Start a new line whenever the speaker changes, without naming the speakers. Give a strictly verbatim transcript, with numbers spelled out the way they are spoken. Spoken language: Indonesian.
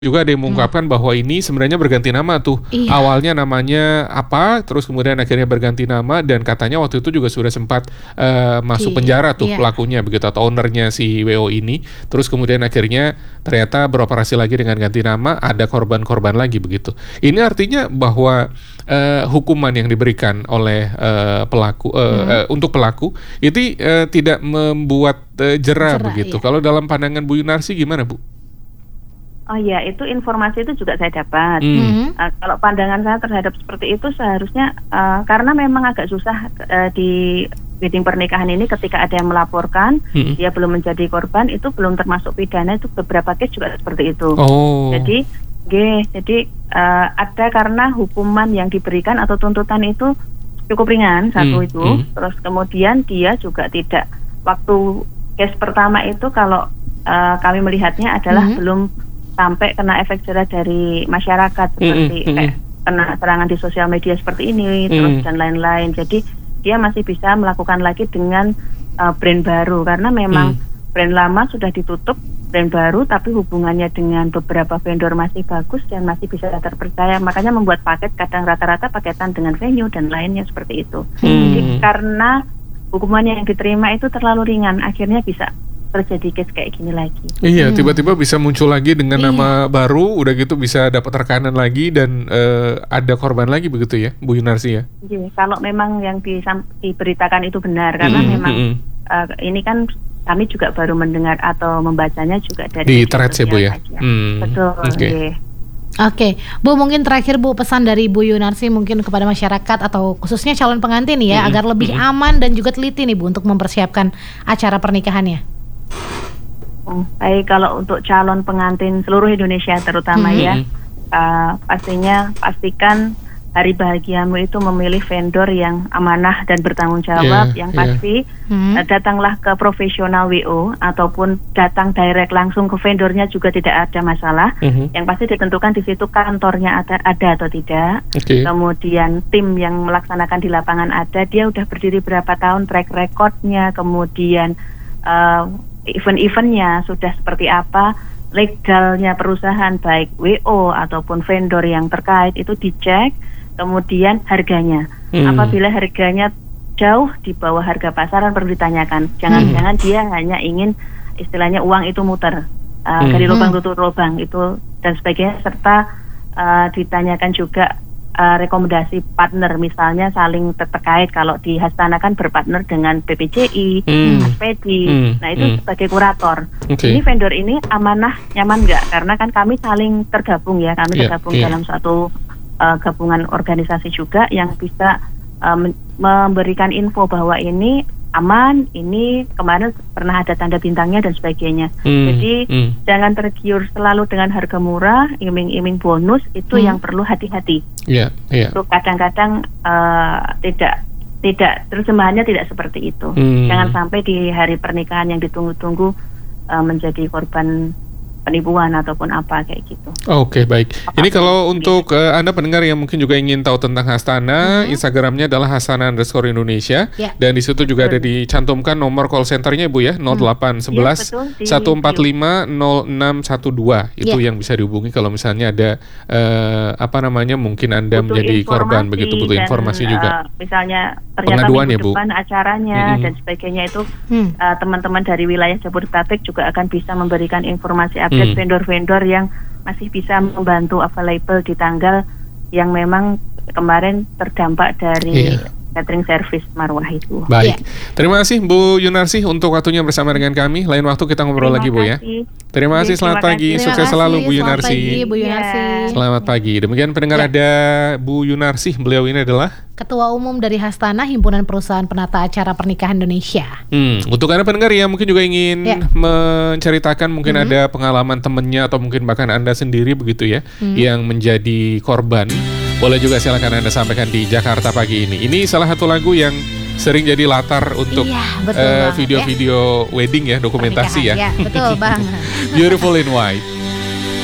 Juga ada yang
Hmm.
mengungkapkan bahwa ini sebenarnya berganti nama tuh.
Iya.
Awalnya namanya apa, terus kemudian akhirnya berganti nama dan katanya waktu itu juga sudah sempat uh, masuk
Di-
penjara tuh
iya.
pelakunya begitu atau ownernya si W O ini. Terus kemudian akhirnya ternyata beroperasi lagi dengan ganti nama, ada korban-korban lagi begitu. Ini artinya bahwa uh, hukuman yang diberikan oleh uh, pelaku uh,
Hmm.
uh, untuk pelaku itu uh, tidak membuat uh, jera
Jera,
begitu.
iya.
Kalau dalam pandangan Bu Yunarsi gimana, Bu?
Oh iya, itu informasi itu juga saya dapat.
Hmm.
Mhm.
Uh, kalau pandangan saya terhadap seperti itu seharusnya uh, karena memang agak susah uh, di wedding pernikahan ini ketika ada yang melaporkan
Hmm.
dia belum menjadi korban itu belum termasuk pidana, itu beberapa case juga seperti itu.
Oh.
Jadi, G, jadi uh, ada karena hukuman yang diberikan atau tuntutan itu cukup ringan satu
Hmm,
itu,
hmm.
terus kemudian dia juga tidak waktu case pertama itu kalau uh, kami melihatnya adalah
Hmm.
belum sampai kena efek jerah dari masyarakat seperti
Mm-mm,
kayak kena serangan di sosial media seperti ini terus
Mm.
dan lain-lain. Jadi dia masih bisa melakukan lagi dengan uh, brand baru karena memang
Mm.
brand lama sudah ditutup, brand baru tapi hubungannya dengan beberapa vendor masih bagus dan masih bisa terpercaya. Makanya membuat paket kadang rata-rata paketan dengan venue dan lainnya seperti itu.
Hmm.
Jadi karena hukumannya yang diterima itu terlalu ringan, akhirnya bisa terjadi case kayak gini lagi.
Iya,
Hmm.
tiba-tiba bisa muncul lagi dengan
Iya.
nama baru, udah gitu bisa dapat rekanan lagi dan eh, ada korban lagi begitu ya, Bu Yunarsi ya.
Jadi, kalau memang yang disam- diberitakan itu benar, karena
Mm-mm,
memang
mm-mm.
uh, ini kan kami juga baru mendengar atau membacanya juga dari
Di
media
threads ya, Bu
sosial
ya?
saja.
Hmm,
Betul.
oke.
iya.
Oke, Bu, mungkin terakhir Bu, pesan dari Bu Yunarsi mungkin kepada masyarakat atau khususnya calon pengantin ya,
Mm-mm,
agar lebih
mm-mm.
aman dan juga teliti nih Bu untuk mempersiapkan acara pernikahannya.
Hmm, baik, kalau untuk calon pengantin seluruh Indonesia terutama
Mhm.
ya, uh, pastinya pastikan hari bahagiamu itu memilih vendor yang amanah dan bertanggung jawab.
Iya,
yang
iya.
pasti
Hmm.
uh, datanglah ke profesional W O ataupun datang direct langsung ke vendornya juga tidak ada masalah.
Mhm.
Yang pasti ditentukan di situ kantornya ada, ada atau tidak.
Oke.
Kemudian tim yang melaksanakan di lapangan ada, dia udah berdiri berapa tahun, track recordnya, kemudian uh, event-eventnya sudah seperti apa, legalnya perusahaan baik W O ataupun vendor yang terkait itu dicek, kemudian harganya.
Hmm.
Apabila harganya jauh di bawah harga pasaran perlu ditanyakan. Jangan-jangan dia hanya ingin istilahnya uang itu muter uh,
Hmm.
dari lubang tutup lubang itu dan sebagainya, serta uh, ditanyakan juga uh, rekomendasi partner, misalnya saling ter- terkait. Kalau di Hastana kan berpartner dengan B P J I,
Hmm.
Aspedi,
Hmm.
nah itu
Hmm.
sebagai kurator.
Oke.
Ini vendor ini amanah, nyaman nggak? Karena kan kami saling tergabung ya, kami
Iya,
tergabung
iya.
dalam suatu uh, gabungan organisasi juga yang bisa uh, men- memberikan info bahwa ini aman, ini kemarin pernah ada tanda bintangnya dan sebagainya.
Hmm.
Jadi
Hmm.
jangan tergiur selalu dengan harga murah, iming-iming bonus, itu
Hmm.
yang perlu hati-hati.
Iya, iya.
Itu kadang-kadang uh, tidak tidak terjemahannya tidak seperti itu.
Hmm.
Jangan sampai di hari pernikahan yang ditunggu-tunggu uh, menjadi korban penipuan ataupun apa kayak gitu.
Oke, baik.
Apa
Ini
pun.
kalau untuk eh, Anda pendengar yang mungkin juga ingin tahu tentang Hastana, Instagramnya adalah Hastana underscore Indonesia.
Ya.
Dan di situ juga ada
Betul.
dicantumkan nomor call centernya, Bu ya, nol delapan satu satu
betul, di
satu empat lima nol enam satu dua. Itu
Ya.
yang bisa dihubungi kalau misalnya ada eh, apa namanya, mungkin Anda
Butuh
menjadi korban
informasi
begitu, butuh
dan,
informasi juga.
uh, misalnya ternyata
Pengaduan
minggu
ya, Bu?
depan acaranya
Mm-mm.
dan sebagainya itu
Hmm.
uh, teman-teman dari wilayah Jabodetabek juga akan bisa memberikan informasi update
Hmm.
vendor-vendor yang masih bisa membantu available di tanggal yang memang kemarin terdampak dari
Iya.
catering service Marwah itu.
Baik.
Ya.
Terima kasih Bu Yunarsi untuk waktunya bersama dengan kami. Lain waktu kita ngobrol
Terima
lagi, Bu ya.
kasih.
Terima kasih,
Terima
selamat
kasih.
pagi.
Terima
Sukses
kasih,
selalu Bu
selamat
Yunarsi.
pagi, Bu
Iya.
Yunarsi.
Selamat pagi. Demikian pendengar,
Ya.
ada Bu Yunarsi. Beliau ini adalah
Ketua Umum dari Hastana, Himpunan Perusahaan Penata Acara Pernikahan Indonesia.
Hmm, untuk Anda pendengar yang mungkin juga ingin
Ya.
menceritakan mungkin
Mhm.
ada pengalaman temennya atau mungkin bahkan Anda sendiri begitu ya,
Hmm.
yang menjadi korban, boleh juga silakan Anda sampaikan di Jakarta Pagi ini. Ini salah satu lagu yang sering jadi latar untuk
Iya, betul
eh,
banget,
video-video wedding ya, dokumentasi
Pernikahan,
ya.
ya, betul banget.
Beautiful in White.